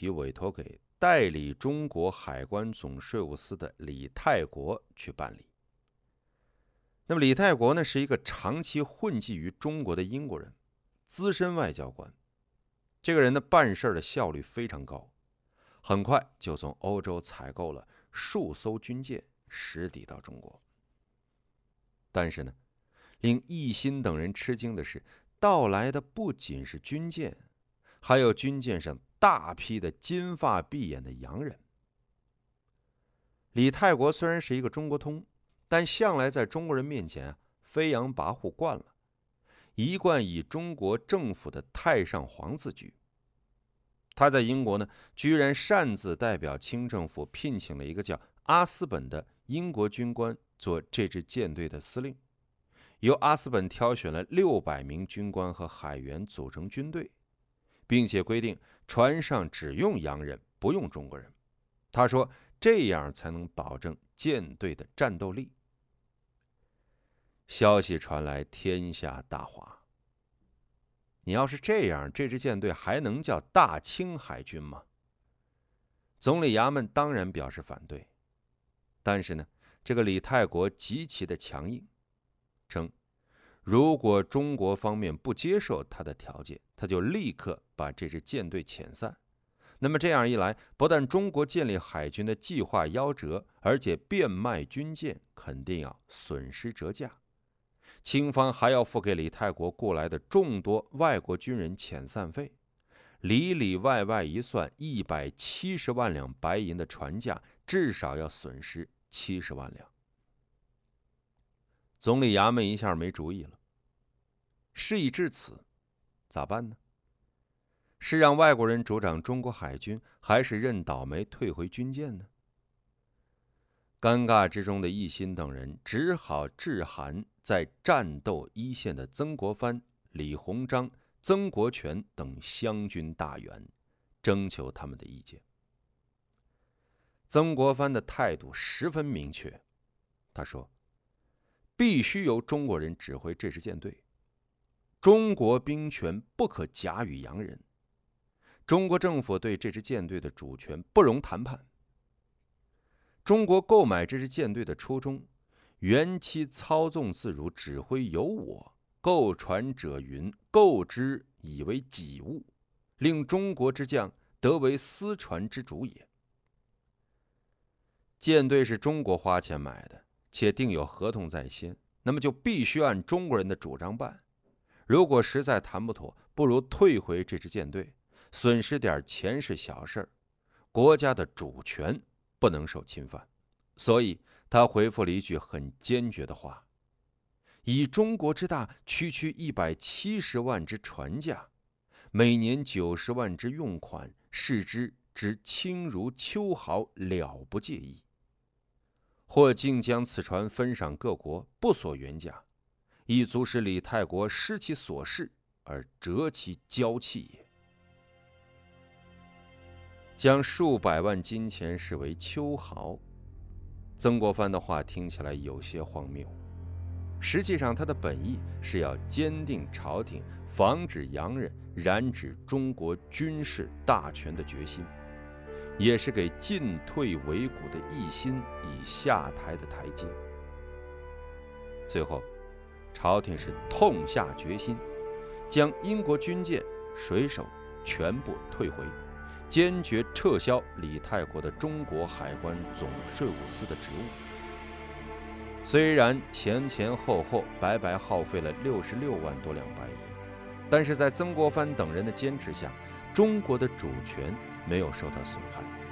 题委托给代理中国海关总税务司的李泰国去办理。那么李泰国呢，是一个长期混迹于中国的英国人，资深外交官。这个人的办事的效率非常高，很快就从欧洲采购了数艘军舰，驶抵到中国。但是呢，令奕欣等人吃惊的是，到来的不仅是军舰，还有军舰上大批的金发碧眼的洋人。李泰国虽然是一个中国通，但向来在中国人面前飞扬跋扈惯了，一贯以中国政府的太上皇自居。他在英国呢，居然擅自代表清政府聘请了一个叫阿斯本的英国军官做这支舰队的司令，由阿斯本挑选了600名军官和海员组成军队，并且规定船上只用洋人，不用中国人。他说，这样才能保证舰队的战斗力。消息传来，天下大哗。你要是这样，这支舰队还能叫大清海军吗？总理衙门当然表示反对，但是呢，这个李泰国极其的强硬，称如果中国方面不接受他的条件，他就立刻把这支舰队遣散。那么这样一来，不但中国建立海军的计划夭折，而且变卖军舰肯定要损失折价。清方还要付给李泰国雇来的众多外国军人遣散费，里里外外一算，170万两白银的船价至少要损失70万两。总理衙门一下没主意了。事已至此，咋办呢？是让外国人主掌中国海军，还是认倒霉退回军舰呢？尴尬之中的奕欣等人只好致函在战斗一线的曾国藩、李鸿章、曾国荃等湘军大员，征求他们的意见。曾国藩的态度十分明确，他说，必须由中国人指挥这支舰队，中国兵权不可假与洋人，中国政府对这支舰队的主权不容谈判。中国购买这支舰队的初衷，原期操纵自如，指挥由我，购船者云，购之以为己物，令中国之将得为私船之主也。舰队是中国花钱买的，且定有合同在先，那么就必须按中国人的主张办。如果实在谈不妥，不如退回这支舰队，损失点钱是小事，国家的主权不能受侵犯。所以他回复了一句很坚决的话，以中国之大，区170万之船价，每年90万之用款，视之轻如秋毫，了不介意。或竟将此船分赏各国，不索原价，亦足使李泰国失其所事，而折其骄气也。将数百万金钱视为秋毫，曾国藩的话听起来有些荒谬。实际上他的本意是要坚定朝廷防止洋人染指中国军事大权的决心，也是给进退维谷的奕欣以下台的台阶。最后朝廷是痛下决心，将英国军舰、水手全部退回，坚决撤销李泰国的中国海关总税务司的职务。虽然前后白白耗费了66万多两白银，但是在曾国藩等人的坚持下，中国的主权没有受到损害。